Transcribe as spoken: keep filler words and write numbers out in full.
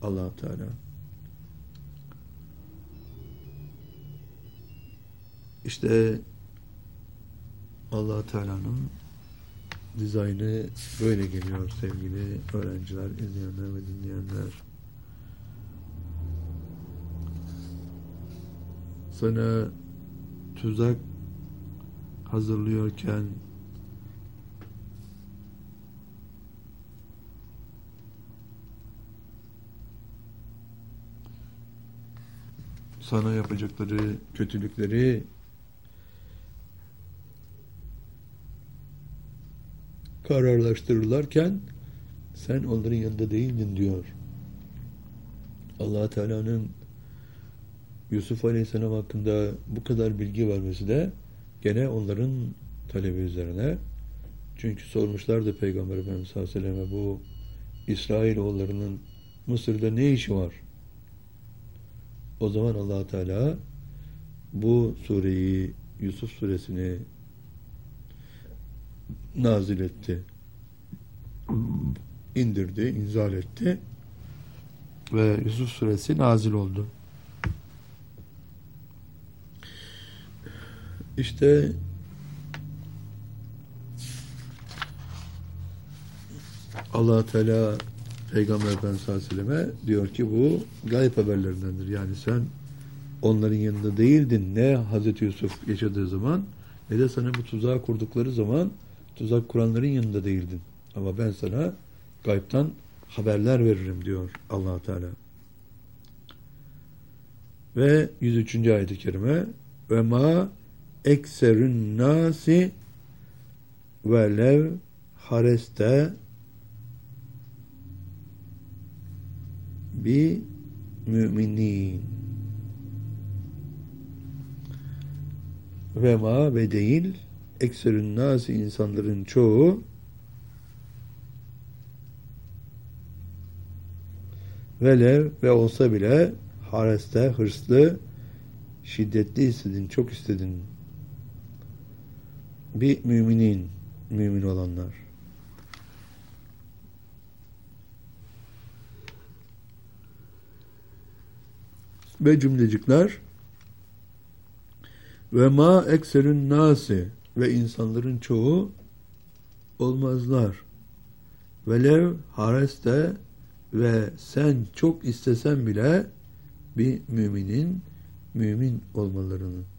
Allah Teala. İşte Allah Teala'nın dizaynı böyle geliyor sevgili öğrenciler, izleyenler ve dinleyenler. Sana tuzak hazırlıyorken sana yapacakları kötülükleri kararlaştırırlarken sen onların yanında değildin diyor. Allah Teala'nın Yusuf Aleyhisselam hakkında bu kadar bilgi vermesi de gene onların talebi üzerine. Çünkü sormuşlardı Peygamber Efendimiz sallallahu aleyhi ve selleme, bu İsrailoğullarının Mısır'da ne işi var? O zaman Allah Teala bu sureyi, Yusuf suresini nazil etti. İndirdi, inzal etti ve Yusuf suresi nazil oldu. İşte Allah Teala Peygamber Efendimiz sallallahu aleyhi ve selleme diyor ki bu gayb haberlerindendir. Yani sen onların yanında değildin. Ne Hazreti Yusuf yaşadığı zaman ne de sana bu tuzağı kurdukları zaman tuzak kuranların yanında değildin. Ama ben sana gaybtan haberler veririm diyor Allah Teala. Ve yüz üçüncü ayet-i kerime ve ma ekserün nasi ve lev hareste bi müminin ve ma ve değil ekserün nasi insanların çoğu velev ve olsa bile hareste hırslı şiddetli istedin, çok istedin bir müminin, mümin olanlar. Ve cümlecikler ve ma ekserün nasi ve insanların çoğu olmazlar. Velev hareste ve sen çok istesen bile bir müminin mümin olmalarını